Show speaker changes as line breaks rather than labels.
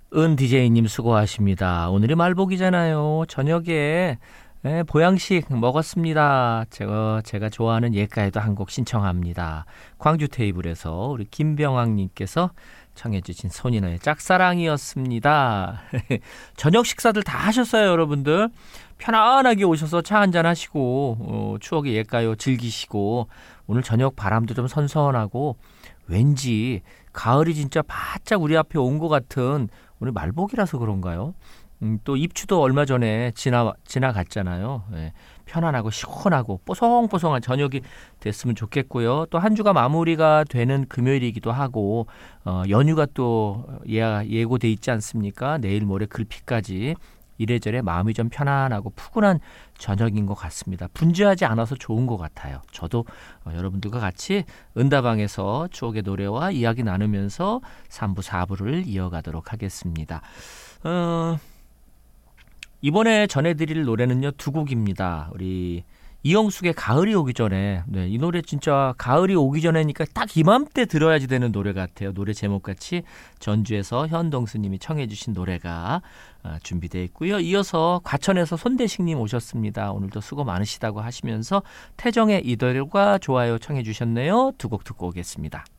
은 DJ님 수고하십니다. 오늘이 말복이잖아요. 저녁에 보양식 먹었습니다. 제가 좋아하는 옛가에도 한 곡 신청합니다. 광주 테이블에서 우리 김병왕님께서 청해 주신 손인아의 짝사랑이었습니다. 저녁 식사들 다 하셨어요, 여러분들? 편안하게 오셔서 차 한잔 하시고 추억의 옛가요 즐기시고 오늘 저녁 바람도 좀 선선하고 왠지 가을이 진짜 바짝 우리 앞에 온 것 같은 오늘 말복이라서 그런가요? 또 입추도 얼마 전에 지나갔잖아요. 예, 편안하고 시원하고 뽀송뽀송한 저녁이 됐으면 좋겠고요. 또 한 주가 마무리가 되는 금요일이기도 하고 연휴가 또 예고돼 있지 않습니까? 내일 모레 글피까지 이래저래 마음이 좀 편안하고 푸근한 저녁인 것 같습니다. 분주하지 않아서 좋은 것 같아요. 저도 여러분들과 같이 은다방에서 추억의 노래와 이야기 나누면서 3부, 4부를 이어가도록 하겠습니다. 이번에 전해드릴 노래는요, 두 곡입니다. 우리 이영숙의 가을이 오기 전에. 이 노래 진짜 가을이 오기 전에니까 딱 이맘때 들어야지 되는 노래 같아요. 노래 제목같이 전주에서 현동수님이 청해 주신 노래가 준비되어 있고요. 이어서 과천에서 손대식님 오셨습니다. 오늘도 수고 많으시다고 하시면서 태정의 이별과 좋아요 청해 주셨네요. 두 곡 듣고 오겠습니다.